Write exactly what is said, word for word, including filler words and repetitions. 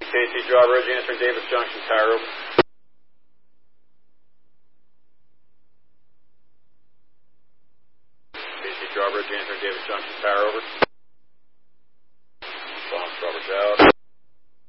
K C Drawbridge answering Davis Junction, tower over. K C Drawbridge answering Davis Junction, tower over.